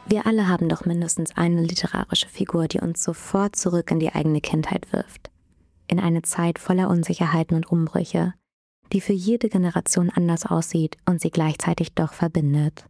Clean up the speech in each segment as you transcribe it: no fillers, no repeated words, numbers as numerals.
Wir alle haben doch mindestens eine literarische Figur, die uns sofort zurück in die eigene Kindheit wirft. In eine Zeit voller Unsicherheiten und Umbrüche, die für jede Generation anders aussieht und sie gleichzeitig doch verbindet.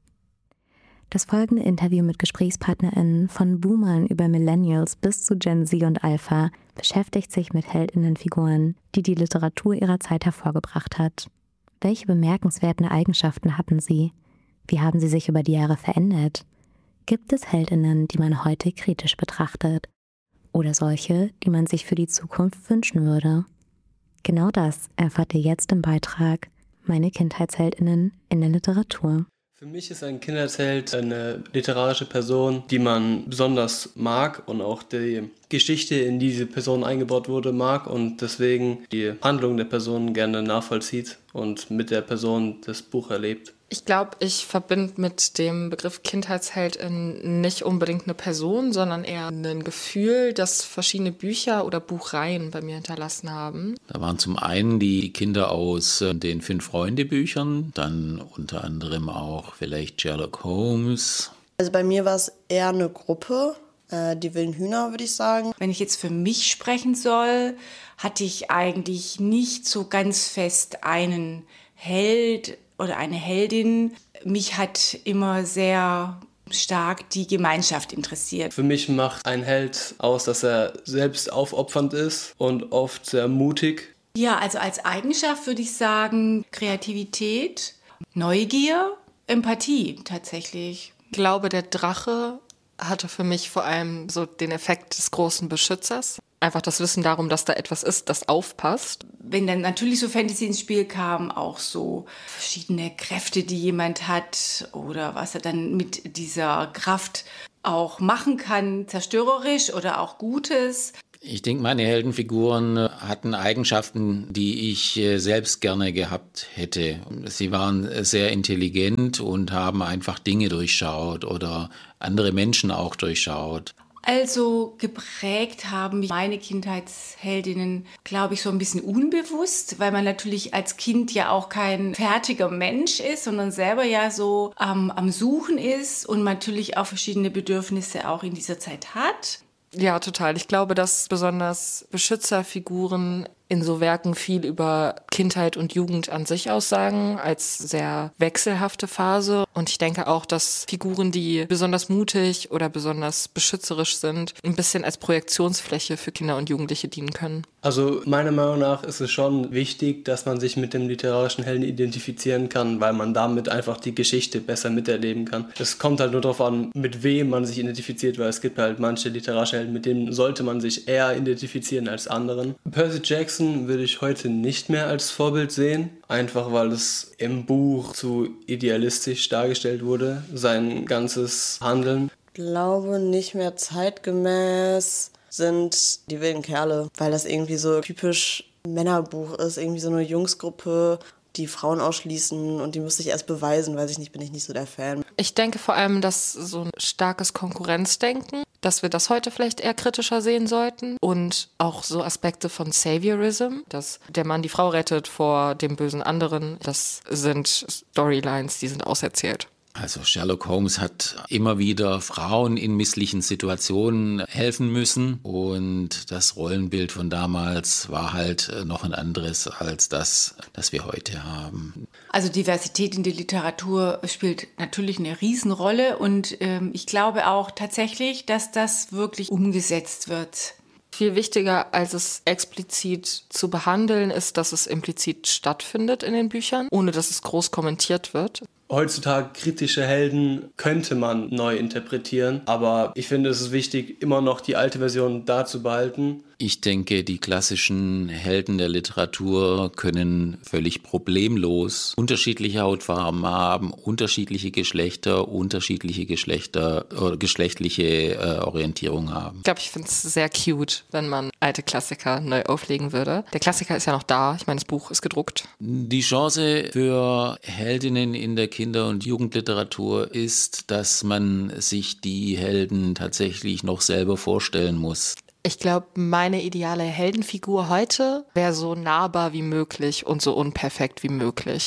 Das folgende Interview mit GesprächspartnerInnen von Boomern über Millennials bis zu Gen Z und Alpha beschäftigt sich mit Heldinnenfiguren, die die Literatur ihrer Zeit hervorgebracht hat. Welche bemerkenswerten Eigenschaften hatten sie? Wie haben sie sich über die Jahre verändert? Gibt es Heldinnen, die man heute kritisch betrachtet? Oder solche, die man sich für die Zukunft wünschen würde? Genau das erfahrt ihr jetzt im Beitrag Meine Kindheitsheldinnen in der Literatur. Für mich ist ein Kindheitsheld eine literarische Person, die man besonders mag und auch die Geschichte, in die diese Person eingebaut wurde, mag und deswegen die Handlung der Person gerne nachvollzieht und mit der Person das Buch erlebt. Ich glaube, ich verbinde mit dem Begriff Kindheitsheld nicht unbedingt eine Person, sondern eher ein Gefühl, das verschiedene Bücher oder Buchreihen bei mir hinterlassen haben. Da waren zum einen die Kinder aus den 5-Freunde-Büchern, dann unter anderem auch vielleicht Sherlock Holmes. Also bei mir war es eher eine Gruppe, die wilden Hühner, würde ich sagen. Wenn ich jetzt für mich sprechen soll, hatte ich eigentlich nicht so ganz fest einen Held oder eine Heldin. Mich hat immer sehr stark die Gemeinschaft interessiert. Für mich macht ein Held aus, dass er selbst aufopfernd ist und oft sehr mutig. Ja, also als Eigenschaft würde ich sagen Kreativität, Neugier, Empathie tatsächlich. Ich glaube, der Drache hatte für mich vor allem so den Effekt des großen Beschützers. Einfach das Wissen darum, dass da etwas ist, das aufpasst. Wenn dann natürlich so Fantasy ins Spiel kam, auch so verschiedene Kräfte, die jemand hat oder was er dann mit dieser Kraft auch machen kann, zerstörerisch oder auch Gutes. Ich denke, meine Heldenfiguren hatten Eigenschaften, die ich selbst gerne gehabt hätte. Sie waren sehr intelligent und haben einfach Dinge durchschaut oder andere Menschen auch durchschaut. Also geprägt haben mich meine Kindheitsheldinnen, glaube ich, so ein bisschen unbewusst, weil man natürlich als Kind ja auch kein fertiger Mensch ist, sondern selber ja so am Suchen ist und natürlich auch verschiedene Bedürfnisse auch in dieser Zeit hat. Ja, total. Ich glaube, dass besonders Beschützerfiguren in so Werken viel über Kindheit und Jugend an sich aussagen, als sehr wechselhafte Phase. Und ich denke auch, dass Figuren, die besonders mutig oder besonders beschützerisch sind, ein bisschen als Projektionsfläche für Kinder und Jugendliche dienen können. Also meiner Meinung nach ist es schon wichtig, dass man sich mit dem literarischen Helden identifizieren kann, weil man damit einfach die Geschichte besser miterleben kann. Es kommt halt nur darauf an, mit wem man sich identifiziert, weil es gibt halt manche literarische Helden, mit denen sollte man sich eher identifizieren als anderen. Percy Jackson würde ich heute nicht mehr als Vorbild sehen, einfach weil es im Buch zu idealistisch dargestellt wurde, sein ganzes Handeln. Ich glaube, nicht mehr zeitgemäß sind die wilden Kerle, weil das irgendwie so typisch Männerbuch ist, irgendwie so eine Jungsgruppe, die Frauen ausschließen und die muss ich erst beweisen, weiß ich nicht, bin ich nicht so der Fan. Ich denke vor allem, dass so ein starkes Konkurrenzdenken, dass wir das heute vielleicht eher kritischer sehen sollten und auch so Aspekte von Saviorism, dass der Mann die Frau rettet vor dem bösen anderen, das sind Storylines, die sind auserzählt. Also Sherlock Holmes hat immer wieder Frauen in misslichen Situationen helfen müssen und das Rollenbild von damals war halt noch ein anderes als das wir heute haben. Also Diversität in der Literatur spielt natürlich eine Riesenrolle und ich glaube auch tatsächlich, dass das wirklich umgesetzt wird. Viel wichtiger, als es explizit zu behandeln, ist, dass es implizit stattfindet in den Büchern, ohne dass es groß kommentiert wird. Heutzutage kritische Helden könnte man neu interpretieren, aber ich finde, es ist wichtig, immer noch die alte Version da zu behalten. Ich denke, die klassischen Helden der Literatur können völlig problemlos unterschiedliche Hautfarben haben, unterschiedliche Geschlechter, geschlechtliche Orientierung haben. Ich glaube, ich finde es sehr cute, wenn man alte Klassiker neu auflegen würde. Der Klassiker ist ja noch da, ich meine, das Buch ist gedruckt. Die Chance für Heldinnen in der Kinder- und Jugendliteratur ist, dass man sich die Helden tatsächlich noch selber vorstellen muss. Ich glaube, meine ideale Heldenfigur heute wäre so nahbar wie möglich und so unperfekt wie möglich.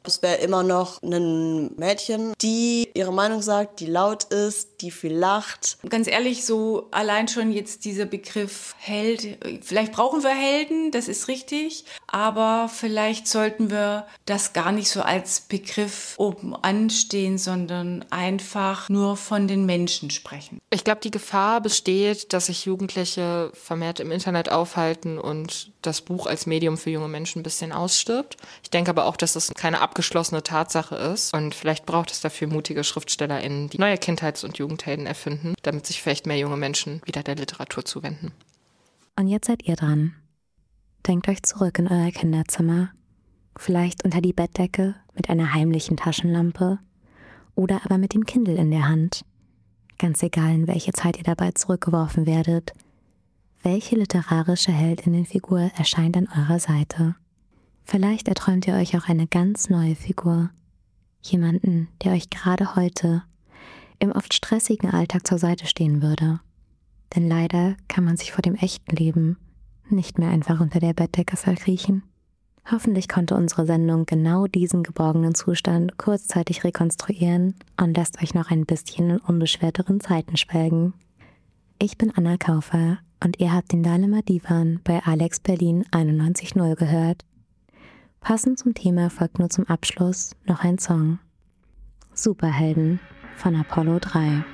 Es wäre immer noch ein Mädchen, die ihre Meinung sagt, die laut ist, die viel lacht. Ganz ehrlich, so allein schon jetzt dieser Begriff Held, vielleicht brauchen wir Helden, das ist richtig, aber vielleicht sollten wir das gar nicht so als Begriff oben anstehen, sondern einfach nur von den Menschen sprechen. Ich glaube, die Gefahr besteht, dass sich Jugendliche vermehrt im Internet aufhalten und das Buch als Medium für junge Menschen ein bisschen ausstirbt. Ich denke aber auch, dass das keine abgeschlossene Tatsache ist und vielleicht braucht es dafür mutige SchriftstellerInnen, die neue Kindheits- und Jugendhelden erfinden, damit sich vielleicht mehr junge Menschen wieder der Literatur zuwenden. Und jetzt seid ihr dran. Denkt euch zurück in euer Kinderzimmer, vielleicht unter die Bettdecke mit einer heimlichen Taschenlampe oder aber mit dem Kindle in der Hand. Ganz egal, in welche Zeit ihr dabei zurückgeworfen werdet. Welche literarische Heldinnenfigur erscheint an eurer Seite? Vielleicht erträumt ihr euch auch eine ganz neue Figur. Jemanden, der euch gerade heute im oft stressigen Alltag zur Seite stehen würde. Denn leider kann man sich vor dem echten Leben nicht mehr einfach unter der Bettdecke verkriechen. Hoffentlich konnte unsere Sendung genau diesen geborgenen Zustand kurzzeitig rekonstruieren und lasst euch noch ein bisschen in unbeschwerteren Zeiten schwelgen. Ich bin Anna Kaufer und ihr habt den Dalema Divan bei Alex Berlin 91.0 gehört. Passend zum Thema folgt nur zum Abschluss noch ein Song. Superhelden von Apollo 3.